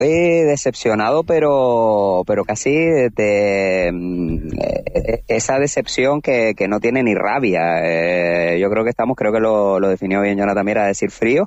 decepcionado, pero casi esa decepción que no tiene ni rabia. Yo creo que lo definió bien Jonathan Miera, decir frío.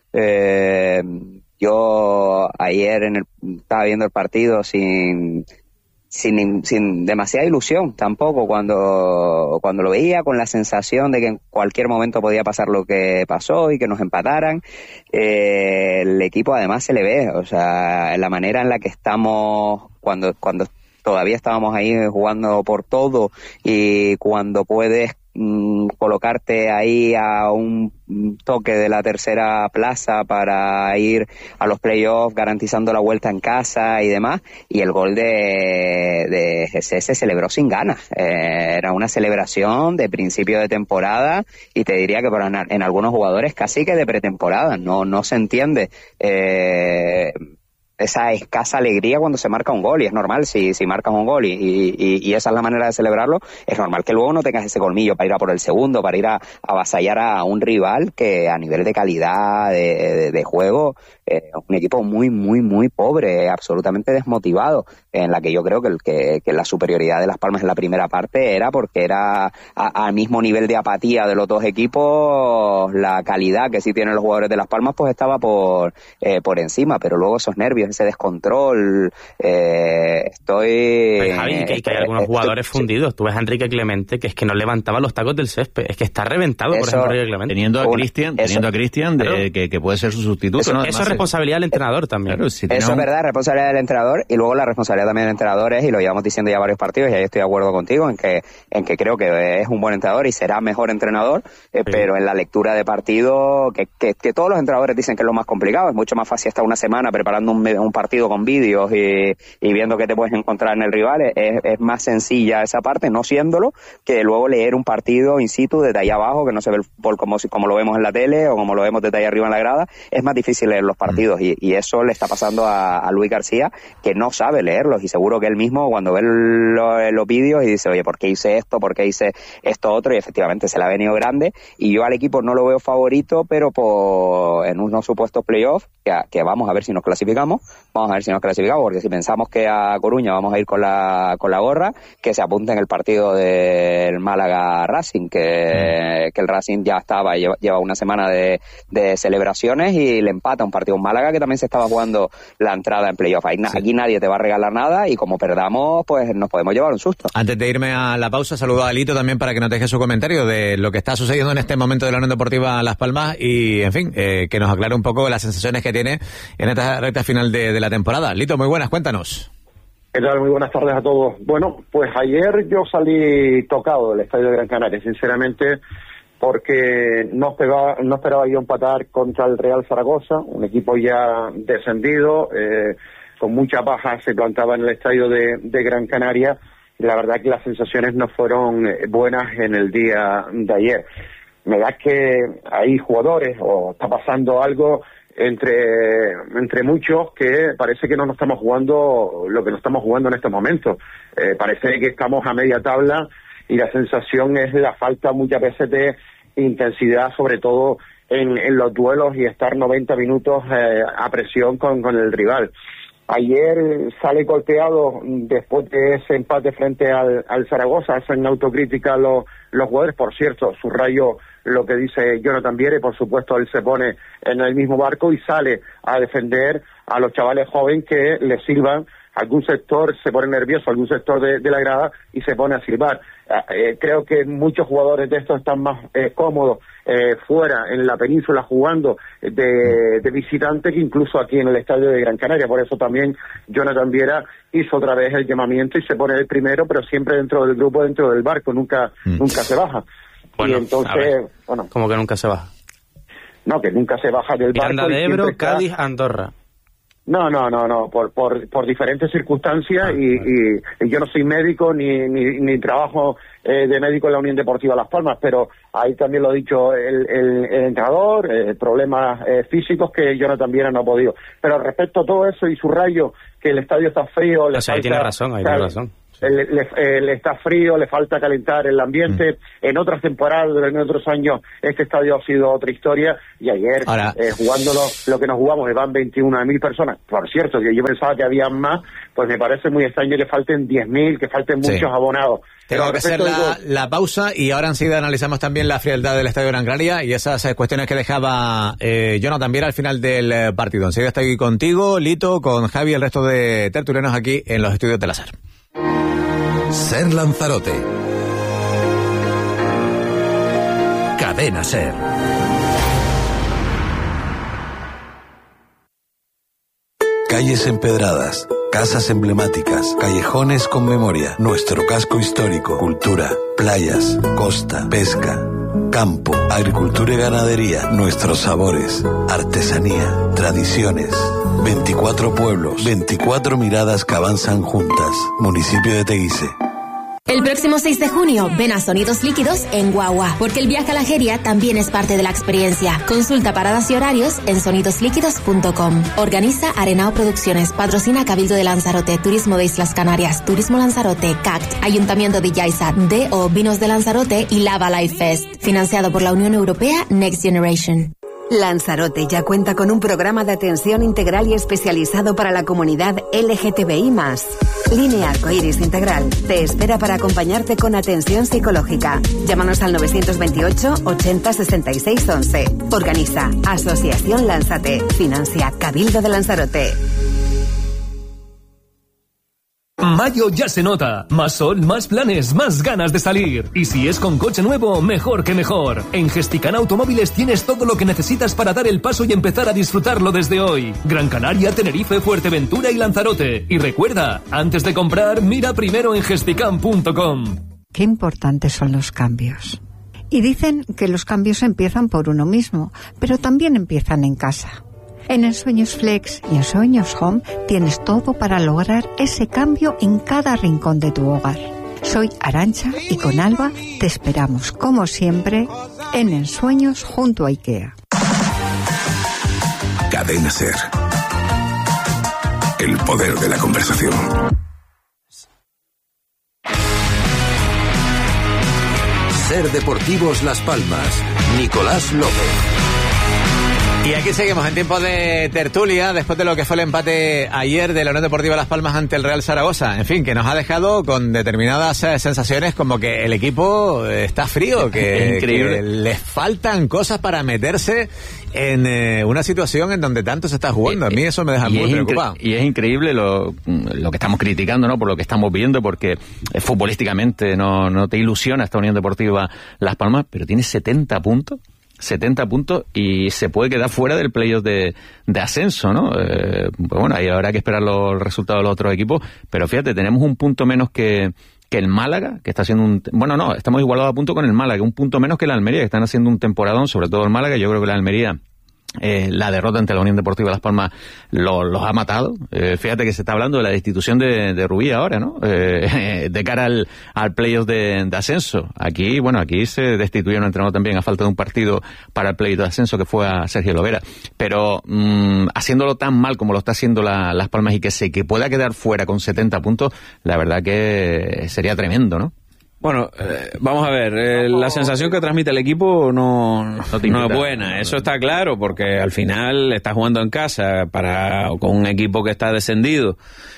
Yo ayer estaba viendo el partido sin demasiada ilusión tampoco, cuando lo veía, con la sensación de que en cualquier momento podía pasar lo que pasó y que nos empataran. El equipo además se le ve, o sea, en la manera en la que estamos cuando todavía estábamos ahí jugando por todo, y cuando puedes colocarte ahí a un toque de la tercera plaza para ir a los playoffs garantizando la vuelta en casa y demás, y el gol de Jesús se celebró sin ganas. Era una celebración de principio de temporada, y te diría que en algunos jugadores casi que de pretemporada. No se entiende esa escasa alegría cuando se marca un gol, y es normal si marcas un gol y esa es la manera de celebrarlo. Es normal que luego no tengas ese colmillo para ir a por el segundo, para ir a avasallar a un rival que a nivel de calidad de juego es un equipo muy, muy, muy pobre, absolutamente desmotivado, en la que yo creo que la superioridad de Las Palmas en la primera parte era porque era al mismo nivel de apatía de los dos equipos. La calidad que sí tienen los jugadores de Las Palmas pues estaba por encima, pero luego esos nervios, ese descontrol, Pues, Javi, que hay algunos jugadores fundidos. Tú ves a Enrique Clemente, que es que no levantaba los tacos del césped, es que está reventado, por ejemplo, Enrique Clemente. Teniendo a Cristian que puede ser su sustituto, ¿no? Eso es responsabilidad del entrenador también. Claro, eso es verdad, responsabilidad del entrenador, y luego la responsabilidad también del entrenador es, y lo llevamos diciendo ya varios partidos, y ahí estoy de acuerdo contigo en que creo que es un buen entrenador y será mejor entrenador, sí. Pero en la lectura de partido, que todos los entrenadores dicen que es lo más complicado. Es mucho más fácil estar una semana preparando un partido con vídeos y viendo qué te puedes encontrar en el rival. Es más sencilla esa parte, no siéndolo, que luego leer un partido in situ desde ahí abajo, que no se ve el fútbol como lo vemos en la tele o como lo vemos desde ahí arriba en la grada. Es más difícil leer los partidos, y eso le está pasando a Luis García, que no sabe leerlos, y seguro que él mismo cuando ve los vídeos y dice, oye, ¿por qué hice esto? ¿Por qué hice esto otro? Y efectivamente se le ha venido grande, y yo al equipo no lo veo favorito, pero en unos supuestos playoffs que vamos a ver si nos clasificamos, porque si pensamos que a Coruña vamos a ir con la gorra, que se apunte en el partido del Málaga Racing, que el Racing ya lleva una semana de celebraciones, y le empata un partido en Málaga que también se estaba jugando la entrada en playoff. Aquí nadie te va a regalar nada, y como perdamos, pues nos podemos llevar un susto. Antes de irme a la pausa, saludo a Lito también para que nos deje su comentario de lo que está sucediendo en este momento de la Unión Deportiva Las Palmas, y en fin, que nos aclare un poco las sensaciones que tiene en esta recta final de la temporada. Lito, muy buenas, cuéntanos. ¿Qué tal? Muy buenas tardes a todos. Bueno, pues ayer yo salí tocado del estadio de Gran Canaria, sinceramente, porque no esperaba yo empatar contra el Real Zaragoza, un equipo ya descendido, con mucha paja se plantaba en el estadio de Gran Canaria, y la verdad que las sensaciones no fueron buenas en el día de ayer. Me da que hay jugadores, o está pasando algo entre muchos, que parece que no nos estamos jugando lo que nos estamos jugando en estos momentos. Parece que estamos a media tabla, y la sensación es la falta muchas veces de intensidad, sobre todo en los duelos, y estar 90 minutos a presión con el rival. Ayer sale golpeado después de ese empate frente al Zaragoza, hacen autocrítica los jugadores. Por cierto, subrayo lo que dice Jonathan Viera, y por supuesto él se pone en el mismo barco y sale a defender a los chavales jóvenes que le silban. Algún sector se pone nervioso, algún sector de la grada, y se pone a silbar. Creo que muchos jugadores de estos están más cómodos fuera, en la península, jugando de visitante, que incluso aquí en el estadio de Gran Canaria. Por eso también Jonathan Viera hizo otra vez el llamamiento y se pone el primero, pero siempre dentro del grupo, dentro del barco, nunca se baja. Bueno, y entonces, bueno, ¿cómo que nunca se baja? No, que nunca se baja del barco. Miranda de Ebro, Cádiz, Andorra. No, por diferentes circunstancias, y yo no soy médico ni trabajo de médico en la Unión Deportiva Las Palmas, pero ahí también lo ha dicho el entrenador, problemas físicos que Jonathan Viera no ha podido. Pero respecto a todo eso, y subrayo que el estadio está frío... O sea, ahí tiene razón, le está frío, le falta calentar el ambiente. En otras temporadas, en otros años, este estadio ha sido otra historia, y ayer, jugándolo, lo que nos jugamos, van 21.000 personas. Por cierto, que yo pensaba que había más, pues me parece muy extraño que falten 10.000, que falten muchos abonados. Tengo que hacer la pausa, y ahora enseguida analizamos también la frialdad del Estadio Gran Canaria y esas cuestiones que dejaba Jonathan Viera al final del partido. Enseguida estoy contigo, Lito, con Javi y el resto de tertulianos aquí en los estudios de la SER. SER Lanzarote. Cadena SER. Calles empedradas, casas emblemáticas, callejones con memoria, nuestro casco histórico, cultura, playas, costa, pesca, campo, agricultura y ganadería, nuestros sabores, artesanía, tradiciones. 24 pueblos, 24 miradas que avanzan juntas. Municipio de Teguise. El próximo 6 de junio, ven a Sonidos Líquidos en Guagua, porque el viaje a la Jeria también es parte de la experiencia. Consulta paradas y horarios en sonidosliquidos.com. Organiza Arenao Producciones, patrocina Cabildo de Lanzarote, Turismo de Islas Canarias, Turismo Lanzarote, CACT, Ayuntamiento de Yaiza, D.O. Vinos de Lanzarote y Lava Life Fest. Financiado por la Unión Europea Next Generation. Lanzarote ya cuenta con un programa de atención integral y especializado para la comunidad LGTBI+. Línea Arcoiris Integral te espera para acompañarte con atención psicológica. Llámanos al 928 80 66 11. Organiza Asociación Lanzate. Financia Cabildo de Lanzarote. Mayo ya se nota. Más sol, más planes, más ganas de salir. Y si es con coche nuevo, mejor que mejor. En Gesticana Automóviles tienes todo lo que necesitas para dar el paso y empezar a disfrutarlo desde hoy. Gran Canaria, Tenerife, Fuerteventura y Lanzarote. Y recuerda, antes de comprar, mira primero en gesticam.com. Qué importantes son los cambios. Y dicen que los cambios empiezan por uno mismo, pero también empiezan en casa. En Ensueños Flex y Ensueños Home tienes todo para lograr ese cambio en cada rincón de tu hogar. Soy Arantxa y con Alba te esperamos, como siempre, en Ensueños junto a IKEA. Cadena SER. El poder de la conversación. SER Deportivos Las Palmas. Nicolás López. Y aquí seguimos en tiempo de tertulia, después de lo que fue el empate ayer de la Unión Deportiva Las Palmas ante el Real Zaragoza. En fin, que nos ha dejado con determinadas sensaciones como que el equipo está frío, que les faltan cosas para meterse en una situación en donde tanto se está jugando. A mí eso me deja muy preocupado. Y es increíble lo que estamos criticando, ¿no? Por lo que estamos viendo, porque futbolísticamente no te ilusiona esta Unión Deportiva Las Palmas, pero tiene 70 puntos y se puede quedar fuera del playoff de ascenso, ¿no? Pues bueno, ahí habrá que esperar los resultados de los otros equipos, pero fíjate, tenemos un punto menos que el Málaga, que está haciendo estamos igualados a punto con el Málaga, un punto menos que el Almería, que están haciendo un temporadón, sobre todo el Málaga. Yo creo que la Almería, la derrota ante la Unión Deportiva Las Palmas los ha matado. Fíjate que se está hablando de la destitución de Rubí ahora, ¿no? De cara al playoff de ascenso. Aquí se destituyó un entrenador también a falta de un partido para el playoff de ascenso, que fue a Sergio Lovera. Pero haciéndolo tan mal como lo está haciendo Las Palmas y que pueda quedar fuera con 70 puntos, la verdad que sería tremendo, ¿no? Bueno, vamos a ver, la sensación que transmite el equipo no es buena, eso está claro, porque al final está jugando en casa con un equipo que está descendido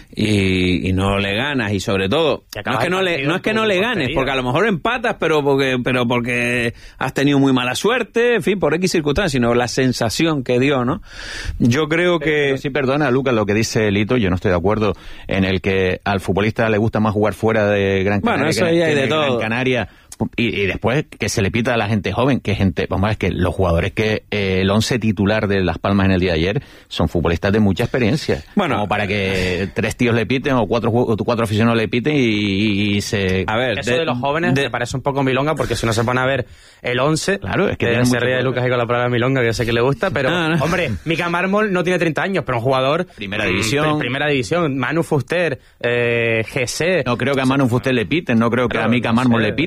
y no le ganas, y sobre todo, no es que no le ganes, porque a lo mejor empatas, pero porque has tenido muy mala suerte, en fin, por X circunstancias, sino la sensación que dio, ¿no? Yo creo que... Sí, perdona, Lucas, lo que dice Lito, yo no estoy de acuerdo en el que al futbolista le gusta más jugar fuera de Gran Canaria. Bueno, eso ya hay de Gran Canaria, y después que se le pita a la gente joven, vamos a ver, que los jugadores que el 11 titular de Las Palmas en el día de ayer son futbolistas de mucha experiencia, como para que 3 tíos le piten o 4 aficionados le piten y se... A ver, eso de los jóvenes me parece un poco milonga, porque si no se pone a ver el 11, claro, es que se ríe de Lucas y con la palabra milonga, que yo sé que le gusta, pero hombre, Mica Mármol no tiene 30 años, pero un jugador primera división, Manu Fuster, GC. No creo que a Manu Fuster le piten, no creo que a Mica Mármol le piten, no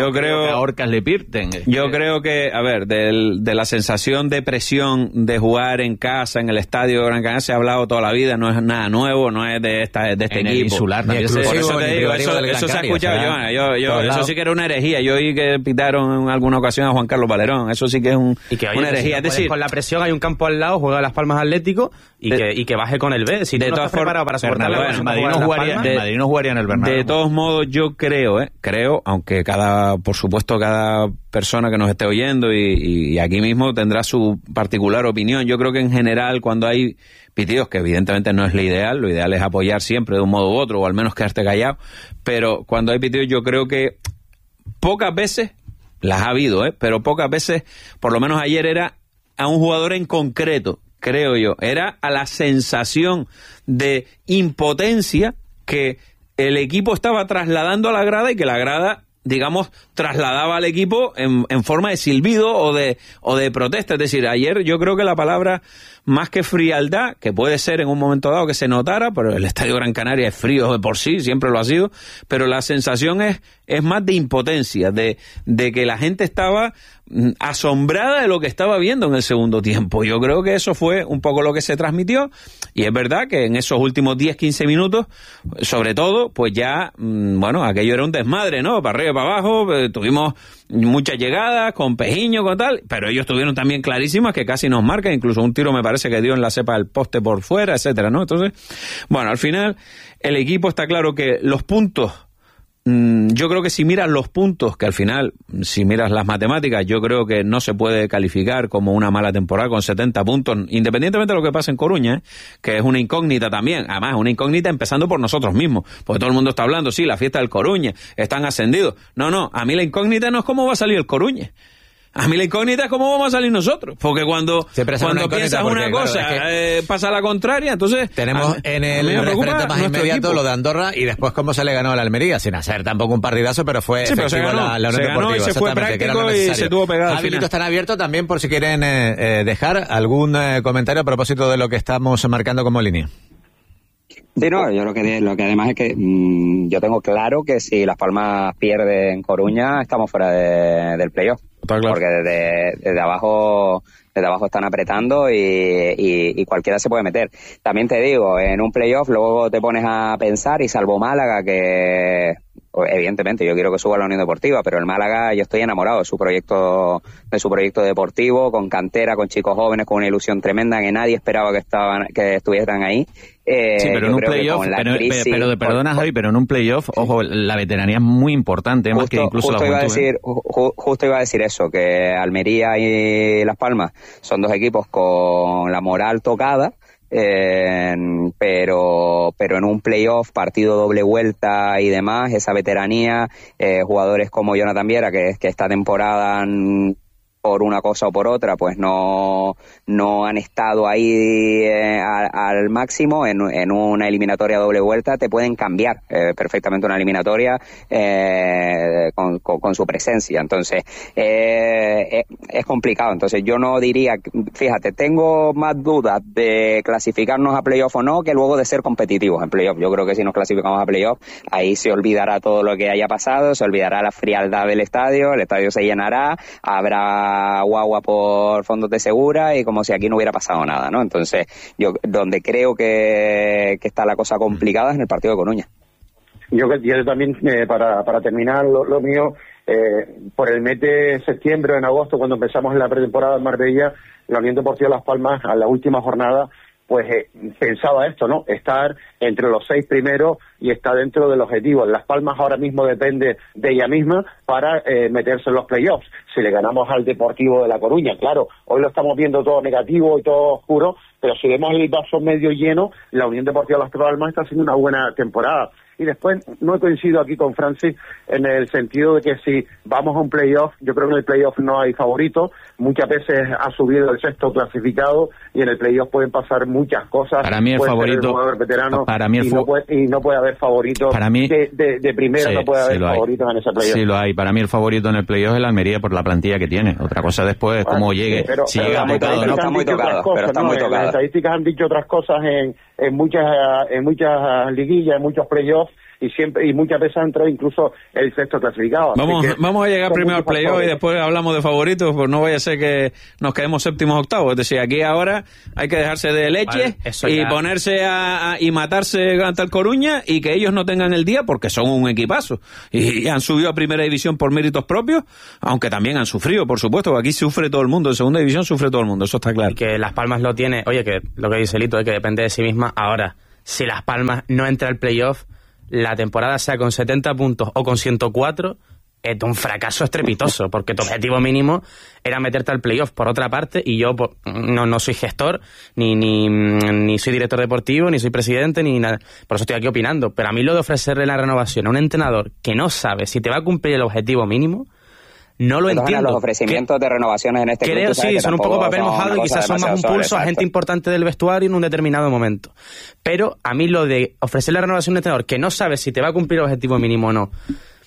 Yo creo que a Orcas le pirten. Yo creo que, a ver, de la sensación de presión de jugar en casa, en el estadio de Gran Canaria, se ha hablado toda la vida, no es nada nuevo, no es de este en el equipo. Insular, por eso te digo, eso se ha escuchado, Joana. Eso sí que era una herejía. Yo oí que pitaron en alguna ocasión a Juan Carlos Valerón. Eso sí que es una herejía. Es decir, con la presión hay un campo al lado, juega Las Palmas Atlético y que baje con el B. Si de tú no todas estás preparado para soportar la presión, Madrid no jugaría en el Bernabéu. De todos modos, yo creo, aunque por supuesto, cada persona que nos esté oyendo y aquí mismo tendrá su particular opinión. Yo creo que en general, cuando hay pitidos, que evidentemente no es lo ideal es apoyar siempre de un modo u otro, o al menos quedarte callado, pero cuando hay pitidos yo creo que pocas veces, las ha habido, pero pocas veces, por lo menos ayer era a un jugador en concreto, creo yo, era a la sensación de impotencia que el equipo estaba trasladando a la grada y que la grada, digamos, trasladaba al equipo en forma de silbido o de protesta. Es decir, ayer yo creo que la palabra, más que frialdad, que puede ser en un momento dado que se notara, pero el Estadio Gran Canaria es frío de por sí, siempre lo ha sido, pero la sensación es más de impotencia, de que la gente estaba asombrada de lo que estaba viendo en el segundo tiempo. Yo creo que eso fue un poco lo que se transmitió, y es verdad que en esos últimos 10-15 minutos, sobre todo, pues ya, aquello era un desmadre, ¿no? Para arriba y para abajo, tuvimos muchas llegadas, con Pejiño, con tal, pero ellos tuvieron también clarísimas que casi nos marcan, incluso un tiro me parece que dio en la cepa del poste por fuera, etcétera, ¿no? Entonces, al final, el equipo está claro que los puntos, yo creo que si miras los puntos, que al final, si miras las matemáticas, yo creo que no se puede calificar como una mala temporada con 70 puntos, independientemente de lo que pase en Coruña, que es una incógnita también, además una incógnita empezando por nosotros mismos, porque todo el mundo está hablando, sí, la fiesta del Coruña, están ascendidos. No, a mí la incógnita no es cómo va a salir el Coruña. A mí la incógnita es cómo vamos a salir nosotros, porque cuando piensas una cosa, pasa la contraria, entonces... Tenemos en el referente más inmediato lo de Andorra y después cómo se le ganó a la Almería, sin hacer tampoco un partidazo, pero fue efectivo la Unión Deportiva. Y se fue práctico y se tuvo pegado. Habilitos están abiertos también por si quieren dejar algún comentario a propósito de lo que estamos marcando como línea. Sí, no, yo lo que además es que yo tengo claro que si Las Palmas pierde en Coruña, estamos fuera del playoff. Claro. Porque desde abajo están apretando y cualquiera se puede meter. También te digo, en un playoff luego te pones a pensar, y salvo Málaga, que evidentemente yo quiero que suba la Unión Deportiva, pero el Málaga, yo estoy enamorado de su proyecto deportivo, con cantera, con chicos jóvenes, con una ilusión tremenda que nadie esperaba que estuvieran ahí. Sí, pero en un playoff, perdona Javi, pero en un playoff, ojo, la veteranía es muy importante, más que incluso la juventud. Justo iba a decir eso, que Almería y Las Palmas son dos equipos con la moral tocada, pero en un playoff, partido doble vuelta y demás, esa veteranía, jugadores como Jonathan Viera, que esta temporada por una cosa o por otra, pues no han estado ahí al máximo. En una eliminatoria doble vuelta te pueden cambiar perfectamente una eliminatoria con su presencia. Entonces es complicado. Entonces yo no diría, fíjate, tengo más dudas de clasificarnos a playoff o no que luego de ser competitivos en playoff. Yo creo que si nos clasificamos a playoff, ahí se olvidará todo lo que haya pasado, se olvidará la frialdad del estadio, el estadio se llenará, habrá guagua por fondos de segura y como si aquí no hubiera pasado nada, ¿no? Entonces, yo donde creo que está la cosa complicada es en el partido de Coruña. Yo también, para terminar lo mío, por el mes de septiembre o en agosto, cuando empezamos la pretemporada en Marbella, la Unión Deportiva Las Palmas, a la última jornada, pues pensaba esto, ¿no? Estar entre los 6 primeros y está dentro del objetivo. Las Palmas ahora mismo depende de ella misma para meterse en los playoffs. Si le ganamos al Deportivo de La Coruña, claro, hoy lo estamos viendo todo negativo y todo oscuro, pero si vemos el vaso medio lleno, la Unión Deportiva Las Palmas está haciendo una buena temporada. Y después no coincido aquí con Francis en el sentido de que si vamos a un playoff, yo creo que en el playoff no hay favorito. Muchas veces ha subido el sexto clasificado y en el playoff pueden pasar muchas cosas. Para mí el favorito, veterano, para mí no puede haber favoritos. Para mí, de primera no puede haber favoritos en ese playoff. Sí lo hay. Para mí el favorito en el playoff es la Almería por la plantilla que tiene. Otra cosa después es cómo llegue. Si llega tocado, no está muy tocado. Las estadísticas han dicho otras cosas en muchas liguillas, en muchos playoffs, y muchas veces ha entrado incluso el sexto clasificado. Vamos a llegar primero al playoff y después hablamos de favoritos, pues no vaya a ser que nos quedemos séptimos octavos. Es decir, aquí ahora hay que dejarse de leche y ponerse y matarse ante el Coruña, y que ellos no tengan el día porque son un equipazo y han subido a primera división por méritos propios, aunque también han sufrido, por supuesto, porque aquí sufre todo el mundo, en segunda división sufre todo el mundo, eso está claro. Y que Las Palmas lo tiene, oye, que lo que dice Lito es que depende de sí misma. Ahora, si Las Palmas no entra al playoff, la temporada sea con 70 puntos o con 104, es un fracaso estrepitoso, porque tu objetivo mínimo era meterte al playoff. Por otra parte, y yo no soy gestor, ni soy director deportivo, ni soy presidente, ni nada, por eso estoy aquí opinando, pero a mí lo de ofrecerle la renovación a un entrenador que no sabe si te va a cumplir el objetivo mínimo, no lo entiendo. Los ofrecimientos de renovaciones en este club, creo sí, son un poco papel mojado y quizás son más un pulso a gente importante del vestuario en un determinado momento. Pero a mí lo de ofrecer la renovación a un entrenador que no sabe si te va a cumplir el objetivo mínimo o no,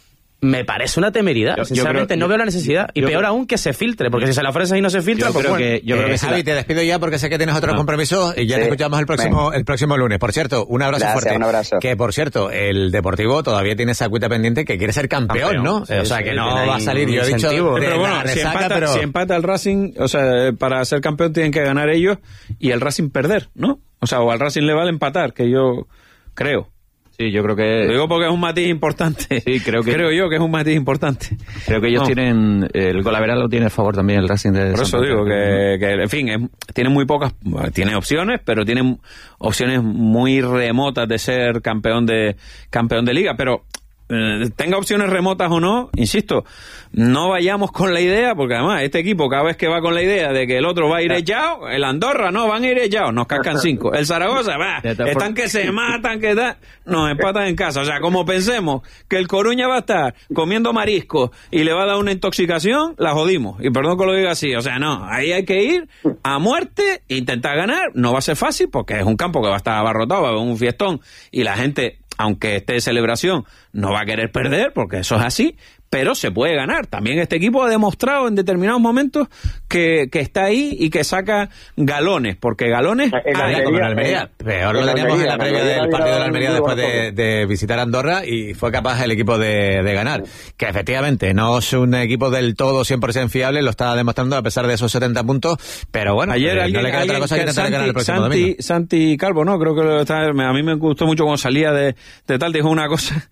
me parece una temeridad. Sinceramente, no veo la necesidad. Y peor aún que se filtre, porque si se la ofreces y no se filtra, yo creo que Javi, te despido ya porque sé que tienes otros compromisos y ya te escuchamos el próximo lunes. Por cierto, un abrazo fuerte. Un abrazo. Que, por cierto, el Deportivo todavía tiene esa cuita pendiente que quiere ser campeón, ¿no? Sí, o sea, que no va a salir, yo he dicho... Pero bueno, si empata el Racing, o sea, para ser campeón tienen que ganar ellos y el Racing perder, ¿no? O sea, o al Racing le vale empatar, que yo creo. Sí, yo creo que... Lo digo porque es un matiz importante. Sí, creo yo que es un matiz importante. Creo que ellos tienen... El golaveral lo tiene a favor también el Racing de... Por eso digo que en fin, tiene muy pocas... Tiene opciones, pero tiene opciones muy remotas de ser campeón de liga, pero... tenga opciones remotas o no, insisto, no vayamos con la idea, porque además este equipo cada vez que va con la idea de que el otro va a ir echado, el Andorra no, van a ir echados, nos cascan 5, el Zaragoza, están que se matan, que nos empatan en casa, o sea, como pensemos que el Coruña va a estar comiendo mariscos y le va a dar una intoxicación, la jodimos, y perdón que lo diga así, o sea, no, ahí hay que ir a muerte, intentar ganar, no va a ser fácil porque es un campo que va a estar abarrotado, va a haber un fiestón y la gente, aunque esté de celebración, no va a querer perder, porque eso es así, pero se puede ganar. También este equipo ha demostrado en determinados momentos que está ahí y que saca galones, porque galones... como en Almería. Peor lo teníamos en la previa del partido de la Almería después de visitar Andorra y fue capaz el equipo de ganar. Que efectivamente no es un equipo del todo 100% fiable, lo está demostrando a pesar de esos 70 puntos, pero bueno, ayer no le queda otra cosa que intentar ganar el próximo domingo. Santi Calvo, ¿no? Creo que a mí me gustó mucho cuando salía de tal, dijo una cosa,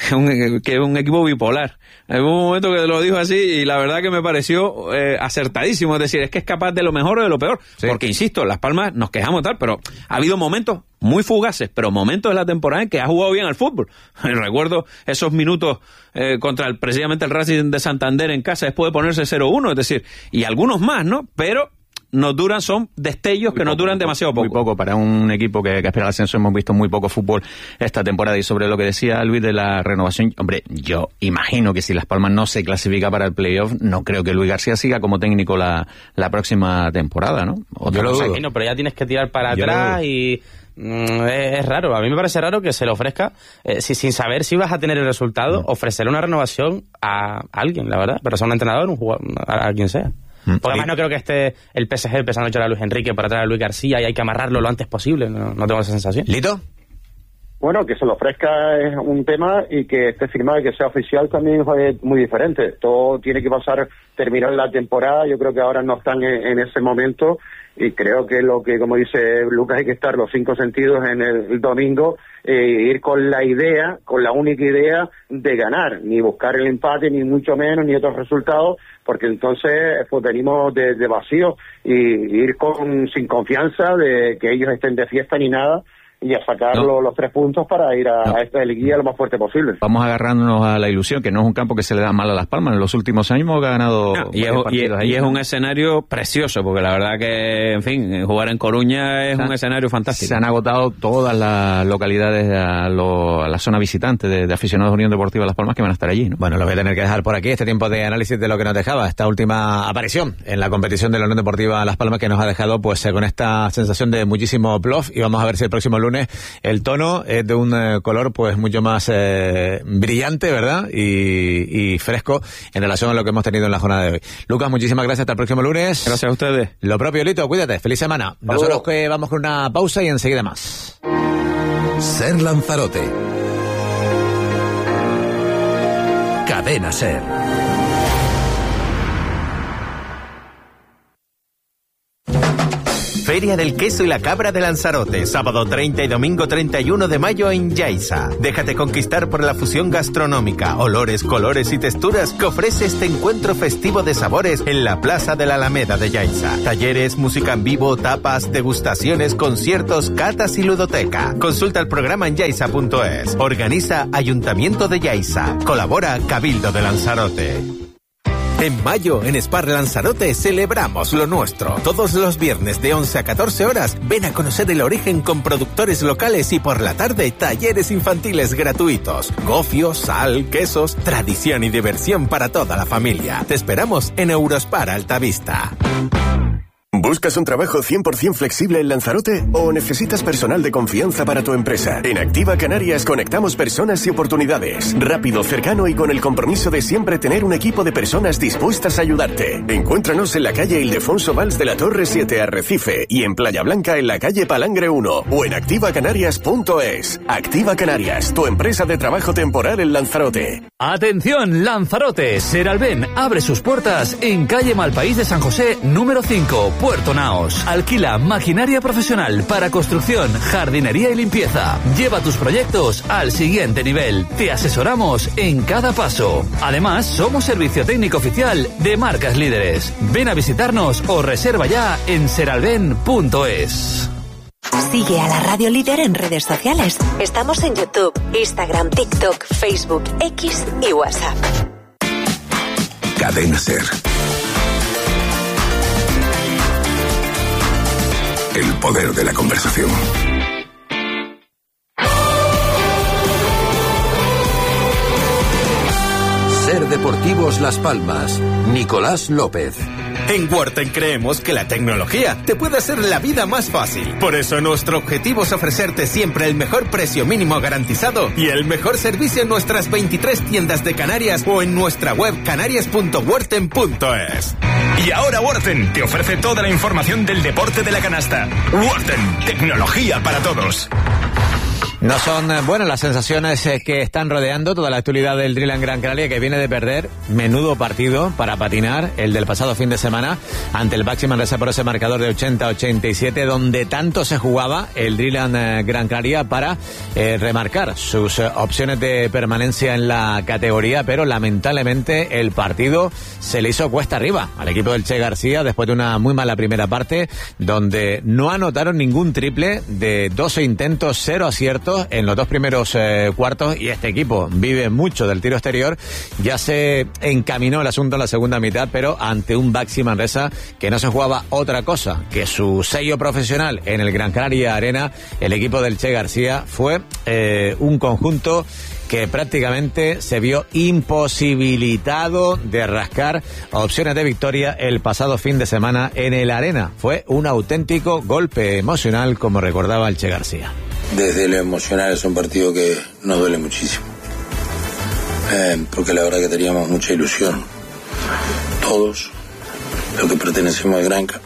que es un equipo bipolar. Hubo un momento que lo dijo así y la verdad que me pareció acertadísimo. Es decir, es que es capaz de lo mejor o de lo peor. Sí. Porque, insisto, Las Palmas nos quejamos tal, pero ha habido momentos muy fugaces, pero momentos de la temporada en que ha jugado bien al fútbol. Recuerdo esos minutos contra precisamente el Racing de Santander en casa después de ponerse 0-1, es decir, y algunos más, ¿no? Pero no duran, son destellos que no duran demasiado poco. Muy poco, para un equipo que aspira al ascenso hemos visto muy poco fútbol esta temporada. Y sobre lo que decía Luis de la renovación, hombre, yo imagino que si Las Palmas no se clasifica para el playoff, no creo que Luis García siga como técnico la próxima temporada, ¿no? Yo lo dudo. Pero ya tienes que tirar para atrás y... es raro, a mí me parece raro que se le ofrezca sin saber si vas a tener el resultado, ofrecerle una renovación a alguien, la verdad, pero sea un entrenador, un jugador, a quien sea. Porque además no creo que esté el PSG empezando a echar a Luis Enrique para traer a Luis García y hay que amarrarlo lo antes posible, no tengo esa sensación. ¿Lito? Bueno, que se lo ofrezca es un tema y que esté firmado y que sea oficial también es muy diferente. Todo tiene que pasar, terminar la temporada, yo creo que ahora no están en ese momento y creo que lo que, como dice Lucas, hay que estar los 5 sentidos en el domingo, ir con la idea, con la única idea de ganar, ni buscar el empate, ni mucho menos, ni otros resultados, porque entonces pues venimos de vacío y ir sin confianza de que ellos estén de fiesta ni nada, y a sacar los 3 puntos para ir a esta liguilla lo más fuerte posible. Vamos agarrándonos a la ilusión, que no es un campo que se le da mal a Las Palmas. En los últimos años hemos ganado y es un escenario precioso, porque la verdad que, en fin, jugar en Coruña es un escenario fantástico. Se han agotado todas las localidades a la zona visitante de aficionados de Unión Deportiva Las Palmas que van a estar allí, ¿no? Bueno, lo voy a tener que dejar por aquí, este tiempo de análisis de lo que nos dejaba, esta última aparición en la competición de la Unión Deportiva Las Palmas, que nos ha dejado pues con esta sensación de muchísimo bluff, y vamos a ver si el próximo lunes el tono es de un color pues mucho más brillante, ¿verdad? Y fresco en relación a lo que hemos tenido en la jornada de hoy. Lucas, muchísimas gracias, hasta el próximo lunes. Gracias a ustedes. Lo propio, Lito, cuídate, feliz semana. Nosotros que vamos con una pausa y enseguida más. Ser Lanzarote. Cadena SER. Feria del Queso y la Cabra de Lanzarote, sábado 30 y domingo 31 de mayo en Yaiza. Déjate conquistar por la fusión gastronómica, olores, colores y texturas que ofrece este encuentro festivo de sabores en la Plaza de la Alameda de Yaiza. Talleres, música en vivo, tapas, degustaciones, conciertos, catas y ludoteca. Consulta el programa en yaiza.es. Organiza Ayuntamiento de Yaiza. Colabora Cabildo de Lanzarote. En mayo, en Spar Lanzarote, celebramos lo nuestro. Todos los viernes de 11 a 14 horas, ven a conocer el origen con productores locales y por la tarde, talleres infantiles gratuitos. Gofio, sal, quesos, tradición y diversión para toda la familia. Te esperamos en Eurospar Altavista. ¿Buscas un trabajo 100% flexible en Lanzarote o necesitas personal de confianza para tu empresa? En Activa Canarias conectamos personas y oportunidades. Rápido, cercano y con el compromiso de siempre tener un equipo de personas dispuestas a ayudarte. Encuéntranos en la calle Ildefonso Valls de la Torre 7 Arrecife y en Playa Blanca en la calle Palangre 1 o en activacanarias.es. Activa Canarias, tu empresa de trabajo temporal en Lanzarote. Atención, Lanzarote, Seralben abre sus puertas en calle Malpaís de San José, número 5, Puerto Naos. Alquila maquinaria profesional para construcción, jardinería y limpieza. Lleva tus proyectos al siguiente nivel. Te asesoramos en cada paso. Además, somos servicio técnico oficial de marcas líderes. Ven a visitarnos o reserva ya en seralben.es. Sigue a la Radio Líder en redes sociales. Estamos en YouTube, Instagram, TikTok, Facebook, X y WhatsApp. Cadena SER. El poder de la conversación. SER Deportivos Las Palmas. Nicolás López. En Worten creemos que la tecnología te puede hacer la vida más fácil. Por eso nuestro objetivo es ofrecerte siempre el mejor precio mínimo garantizado y el mejor servicio en nuestras 23 tiendas de Canarias o en nuestra web canarias.worten.es. Y ahora Worten te ofrece toda la información del deporte de la canasta. Worten, tecnología para todos. No son buenas las sensaciones que están rodeando toda la actualidad del Dreamland Gran Canaria, que viene de perder menudo partido para patinar, el del pasado fin de semana, ante el Baxi Manresa por ese marcador de 80-87, donde tanto se jugaba el Dreamland Gran Canaria para remarcar sus opciones de permanencia en la categoría, pero lamentablemente el partido se le hizo cuesta arriba al equipo del Che García después de una muy mala primera parte, donde no anotaron ningún triple, de 12 intentos, 0 aciertos en los dos primeros cuartos, y este equipo vive mucho del tiro exterior. Ya se encaminó el asunto en la segunda mitad, pero ante un Baxi Manresa que no se jugaba otra cosa que su sello profesional en el Gran Canaria Arena, el equipo del Che García fue un conjunto que prácticamente se vio imposibilitado de rascar opciones de victoria el pasado fin de semana en el Arena. Fue un auténtico golpe emocional, como recordaba el Che García. Desde lo emocional es un partido que nos duele muchísimo, porque la verdad que teníamos mucha ilusión, todos los que pertenecemos al Granca,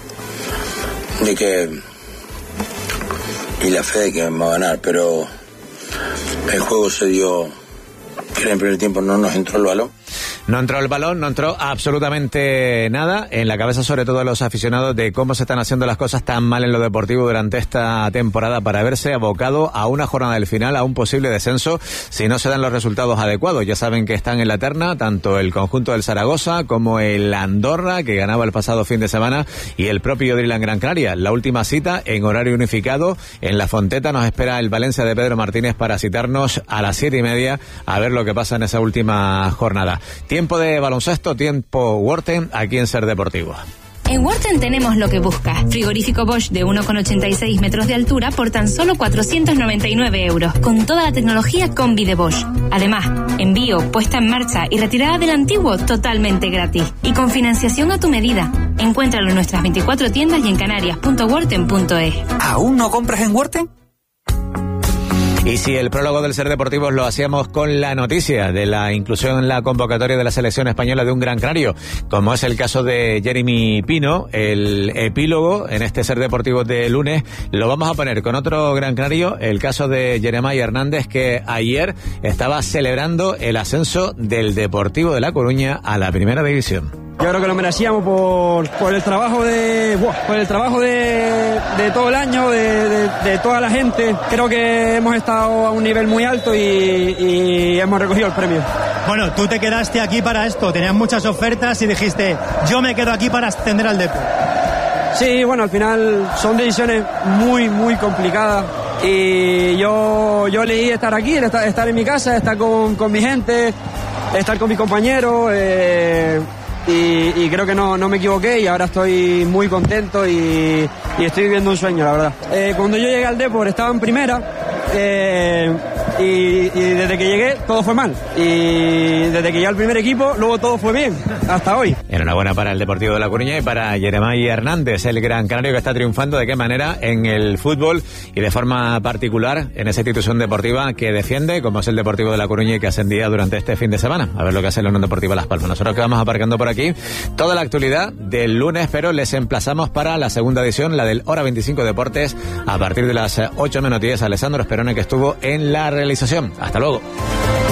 y la fe de que vamos a ganar, pero el juego se dio, que en el primer tiempo no nos entró el balón. No entró el balón, no entró absolutamente nada en la cabeza, sobre todo de los aficionados, de cómo se están haciendo las cosas tan mal en lo deportivo durante esta temporada para verse abocado a una jornada del final, a un posible descenso, si no se dan los resultados adecuados. Ya saben que están en la terna tanto el conjunto del Zaragoza como el Andorra, que ganaba el pasado fin de semana, y el propio Dreamland Gran Canaria. La última cita en horario unificado en La Fonteta nos espera el Valencia de Pedro Martínez para citarnos a las 7:30 a ver lo que pasa en esa última jornada. Tiempo de baloncesto, tiempo Worten, aquí en SER Deportivo. En Worten tenemos lo que buscas. Frigorífico Bosch de 1,86 metros de altura por tan solo 499 euros, con toda la tecnología combi de Bosch. Además, envío, puesta en marcha y retirada del antiguo totalmente gratis. Y con financiación a tu medida. Encuéntralo en nuestras 24 tiendas y en canarias.worten.es. ¿Aún no compras en Worten? Y si el prólogo del Ser Deportivos lo hacíamos con la noticia de la inclusión en la convocatoria de la selección española de un gran canario, como es el caso de Jeremy Pino, el epílogo en este Ser Deportivos de lunes lo vamos a poner con otro gran canario, el caso de Jeremiah Hernández, que ayer estaba celebrando el ascenso del Deportivo de La Coruña a la Primera División. Yo creo que lo merecíamos por el trabajo de todo el año, de toda la gente. Creo que hemos estado a un nivel muy alto y hemos recogido el premio. Bueno, tú te quedaste aquí para esto, tenías muchas ofertas y dijiste, yo me quedo aquí para ascender al Depor. Sí, bueno, al final son decisiones muy, muy complicadas. Y yo elegí estar aquí, estar en mi casa, estar con mi gente, estar con mis compañeros. Y creo que no me equivoqué y ahora estoy muy contento y estoy viviendo un sueño, la verdad. Cuando yo llegué al Depor estaba en primera y desde que llegué todo fue mal. Y desde que llegué al primer equipo luego todo fue bien, hasta hoy. Enhorabuena para el Deportivo de La Coruña y para Jeremiah Hernández, el gran canario que está triunfando de qué manera en el fútbol y de forma particular en esa institución deportiva que defiende, como es el Deportivo de La Coruña y que ascendía durante este fin de semana. A ver lo que hace la Unión Deportiva Las Palmas. Nosotros que vamos aparcando por aquí toda la actualidad del lunes, pero les emplazamos para la segunda edición, la del Hora 25 Deportes, a partir de las 8 menos 10. Alessandro Esperone, que estuvo en la realización. Hasta luego.